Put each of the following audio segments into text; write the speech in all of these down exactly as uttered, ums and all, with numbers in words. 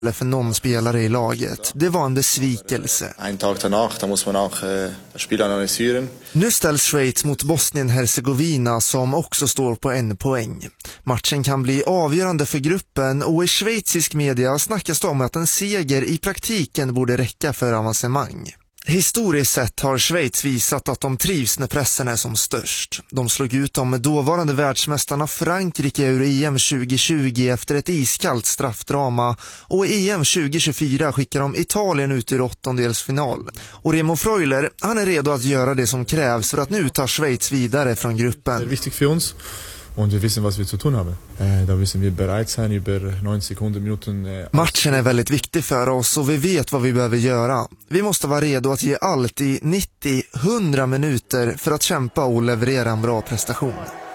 eller för någon spelare i laget. Det var en besvikelse. En dag danach, då måste man också äh, spela analysera. Nu ställs Schweiz mot Bosnien-Hercegovina som också står på en poäng. Matchen kan bli avgörande för gruppen och i schweizisk media snackas det om att en seger i praktiken borde räcka för avancemang. Historiskt sett har Schweiz visat att de trivs när pressen är som störst. De slog ut de dåvarande världsmästarna Frankrike ur E M tjugo tjugo efter ett iskallt straffdrama och i E M tjugo tjugofyra skickar de Italien ut ur åttondelsfinal. Och Remo Freuler, han är redo att göra det som krävs för att nu ta Schweiz vidare från gruppen. Det är viktigt för oss. Und wir wissen, was wir zu tun haben. Äh, da müssen wir bereit sein, über neunzig Sekunden, Minuten... Äh, Matchen är väldigt viktig för oss och vi vet vad vi behöver göra. Vi måste vara redo att ge allt i nittio till hundra minuter för att kämpa och leverera en bra prestation.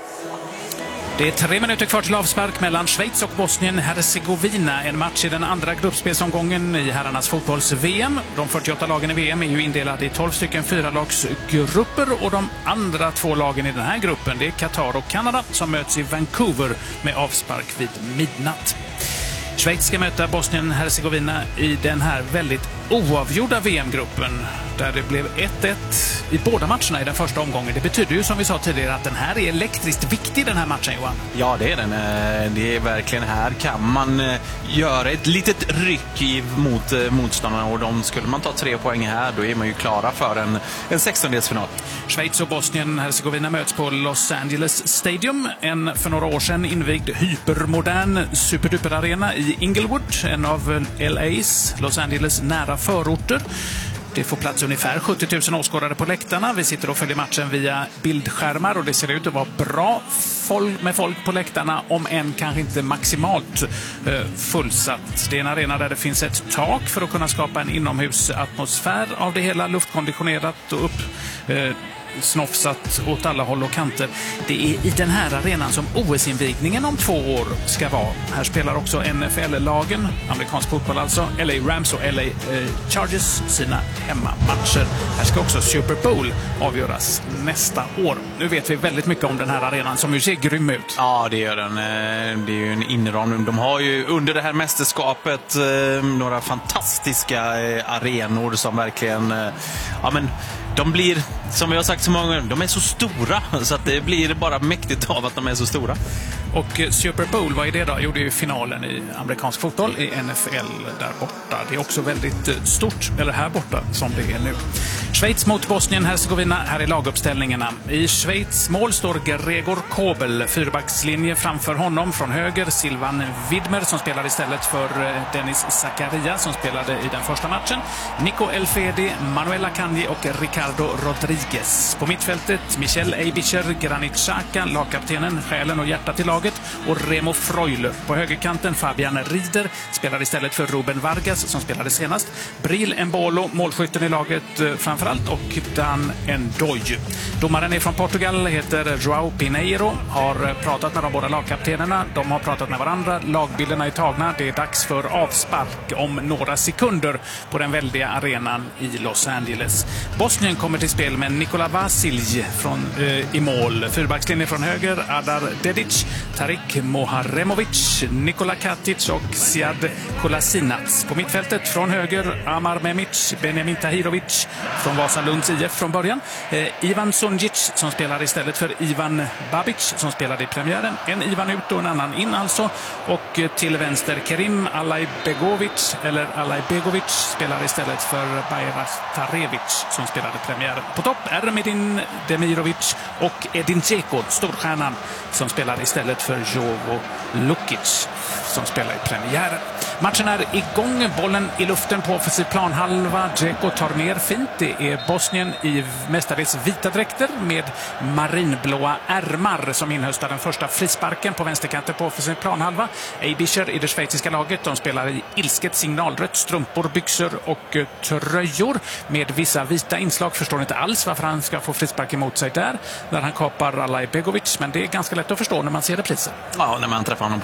Det är tre minuter kvar till avspark mellan Schweiz och Bosnien-Hercegovina. En match i den andra gruppspelsomgången i herrarnas fotbolls-V M. De fyrtioåtta lagen i V M är ju indelade i tolv stycken fyralagsgrupper och de andra två lagen i den här gruppen, det är Qatar och Kanada som möts i Vancouver med avspark vid midnatt. Schweiz ska möta Bosnien-Hercegovina i den här väldigt oavgjorda V M-gruppen där det blev ett ett i båda matcherna i den första omgången. Det betyder ju som vi sa tidigare att den här är elektriskt viktig, den här matchen, Johan. Ja, det är den. Det är verkligen här kan man göra ett litet ryck mot motståndarna och de skulle man ta tre poäng här, då är man ju klara för en, en sextondelsfinal. Schweiz och Bosnien-Hercegovina möts på Los Angeles Stadium, en för några år sedan invigd hypermodern superduper-arena i Inglewood, en av L A's, Los Angeles nära förorter. Det får plats ungefär sjuttio tusen åskådare på läktarna. Vi sitter och följer matchen via bildskärmar och det ser ut att vara bra folk med folk på läktarna, om än kanske inte maximalt eh, fullsatt. Det är en arena där det finns ett tak för att kunna skapa en inomhusatmosfär av det hela, luftkonditionerat och upp eh, snofsat åt alla håll och kanter. Det är i den här arenan som O S-invigningen om två år ska vara. Här spelar också N F L-lagen, amerikansk fotboll alltså, L A Rams och L A eh, Chargers sina hemmamatcher. Här ska också Super Bowl avgöras nästa år. Nu vet vi väldigt mycket om den här arenan som ju ser grym ut. Ja, det gör den. Det är ju en inramning. De har ju under det här mästerskapet några fantastiska arenor som verkligen, ja men de blir, som vi har sagt så många gånger, de är så stora så att det blir bara mäktigt av att de är så stora. Och Super Bowl, vad är det då? Jo, det är ju finalen i amerikansk fotboll i N F L där borta. Det är också väldigt stort, eller här borta som det är nu. Schweiz mot Bosnien-Hercegovina, här är laguppställningarna. I Schweiz mål står Gregor Kobel, fyrbackslinje framför honom. Från höger Silvan Widmer som spelar istället för Dennis Zakaria som spelade i den första matchen. Nico Elfedi, Manuel Akanji och Ricardo Rodriguez. På mittfältet Michel Eibischer, Granit Xhaka, lagkaptenen, själen och hjärtat till laget, och Remo Freuler. På högerkanten Fabian Rieder spelar istället för Ruben Vargas som spelade senast. Bril Embolo, målskytten i laget framförallt, och Dan Ndoye. Domaren är från Portugal, heter João Pinheiro, har pratat med de båda lagkaptenerna. De har pratat med varandra, lagbilderna är tagna. Det är dags för avspark om några sekunder på den väldiga arenan i Los Angeles. Bosnien kommer till spel med Nikola Vasilj från, eh, i mål. Fyrbackslinje från höger Adar Dedic, Tarik Moharemovic, Nikola Katic och Siad Kolasinac. På mittfältet från höger Amar Memic, Benjamin Tahirovic från Vasalunds I F från början. Eh, Ivan Sunjic som spelar istället för Ivan Babic som spelade i premiären. En Ivan ut och en annan in alltså. Och eh, till vänster Kerim Alajbegovic, eller Alajbegovic, spelar istället för Bajraktarevic som spelade premiären. På topp är Medin Demirovic och Edin Dzeko, storstjärnan, som spelar istället för Jovo Lukic som spelar i premiären. Matchen är igång, bollen i luften på offensiv planhalva. Dzeko tar ner fint. Det är Bosnien i mestadels vita dräkter med marinblåa ärmar som inhöstar den första frisparken på vänsterkanten på offensiv planhalva. Eibischer i det schweiziska laget, de spelar i ilsket signalrött, strumpor, byxor och tröjor med vissa vita inslag. Förstår inte alls varför han ska få frispark emot sig där när han kapar Alajbegovic, men det är ganska lätt att förstå när man ser reprisen. Ja, när man träffar honom på